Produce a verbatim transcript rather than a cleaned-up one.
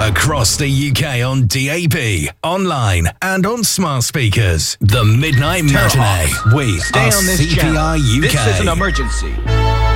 Across the U K on D A B, online and on smart speakers. The Midnight Matinee with Stay on this C P I channel. U K. This is an emergency.